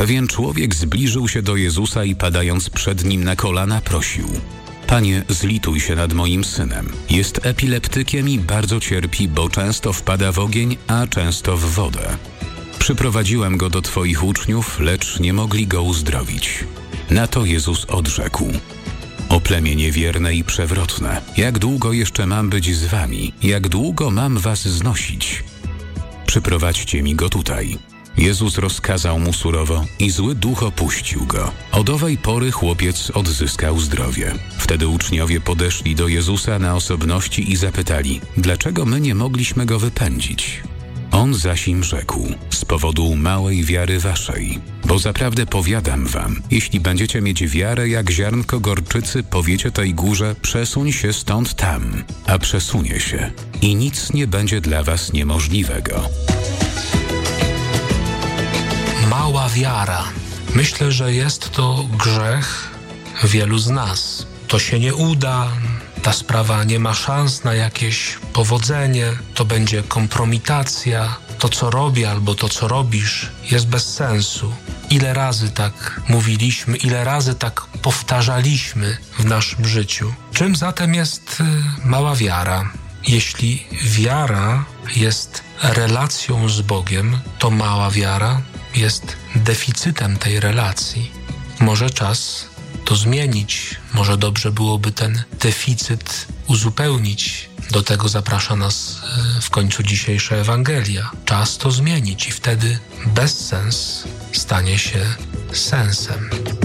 Pewien człowiek zbliżył się do Jezusa i padając przed Nim na kolana prosił: Panie, zlituj się nad moim synem. Jest epileptykiem i bardzo cierpi, bo często wpada w ogień, a często w wodę. Przyprowadziłem go do Twoich uczniów, lecz nie mogli go uzdrowić. Na to Jezus odrzekł: O plemię niewierne i przewrotne, jak długo jeszcze mam być z wami? Jak długo mam was znosić? Przyprowadźcie mi go tutaj. Jezus rozkazał mu surowo i zły duch opuścił go. Od owej pory chłopiec odzyskał zdrowie. Wtedy uczniowie podeszli do Jezusa na osobności i zapytali: Dlaczego my nie mogliśmy go wypędzić? On zaś im rzekł: Z powodu małej wiary waszej. Bo zaprawdę powiadam wam, jeśli będziecie mieć wiarę jak ziarnko gorczycy, powiecie tej górze: przesuń się stąd tam, a przesunie się. I nic nie będzie dla was niemożliwego. Mała wiara. Myślę, że jest to grzech wielu z nas. To się nie uda, ta sprawa nie ma szans na jakieś powodzenie, to będzie kompromitacja, to co robię albo to co robisz jest bez sensu. Ile razy tak mówiliśmy, ile razy tak powtarzaliśmy w naszym życiu. Czym zatem jest mała wiara? Jeśli wiara jest relacją z Bogiem, to mała wiara jest deficytem tej relacji. Może czas to zmienić, może dobrze byłoby ten deficyt uzupełnić. Do tego zaprasza nas w końcu dzisiejsza Ewangelia. Czas to zmienić i wtedy bezsens stanie się sensem.